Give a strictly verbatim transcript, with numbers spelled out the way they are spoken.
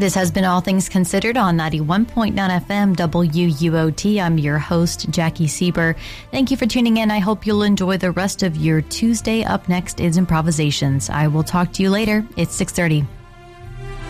This has been All Things Considered on ninety-one point nine F M W U O T. I'm your host, Jackie Sieber. Thank you for tuning in. I hope you'll enjoy the rest of your Tuesday. Up next is Improvisations. I will talk to you later. It's six thirty.